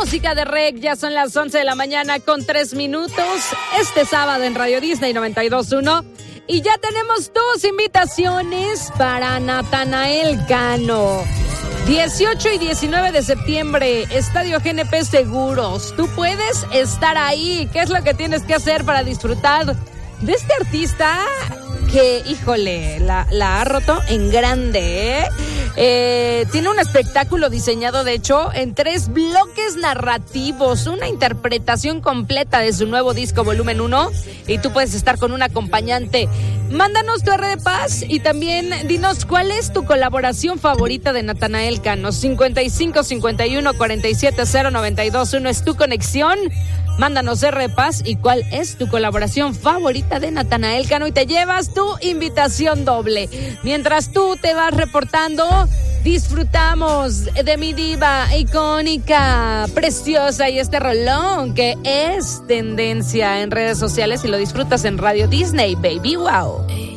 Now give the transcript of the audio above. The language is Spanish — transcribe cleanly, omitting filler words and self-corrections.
música de rec, ya son las 11 de la mañana con 3 minutos. Este sábado en Radio Disney 92.1. Y ya tenemos 2 invitaciones para Natanael Cano. 18 y 19 de septiembre, Estadio GNP Seguros. Tú puedes estar ahí. ¿Qué es lo que tienes que hacer para disfrutar de este artista que, híjole, la ha roto en grande, tiene un espectáculo diseñado, de hecho, en 3 bloques narrativos, una interpretación completa de su nuevo disco Volumen 1, y tú puedes estar con un acompañante. Mándanos tu R de Paz y también dinos cuál es tu colaboración favorita de Natanael Cano. 55 51 47 0 92 1 es tu conexión. Mándanos R de Paz y cuál es tu colaboración favorita de Natanael Cano y te llevas tu invitación doble. Mientras tú te vas reportando, disfrutamos de mi diva icónica, preciosa, y este rolón que es tendencia en redes sociales y lo disfrutas en Radio Disney, baby, wow.